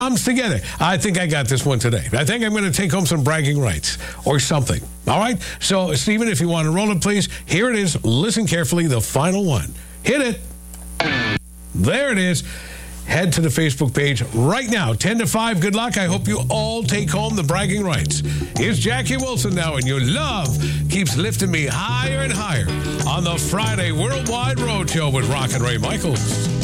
Comes together. I think I got this one today. I think I'm going to take home some bragging rights or something. All right? So, Stephen, if you want to roll it, please. Here it is. Listen carefully. The final one. Hit it. There it is. Head to the Facebook page right now. 10 to 5. Good luck. I hope you all take home the bragging rights. Here's Jackie Wilson now, and your love keeps lifting me higher and higher on the Friday Worldwide Road Show with Rock and Ray Michaels.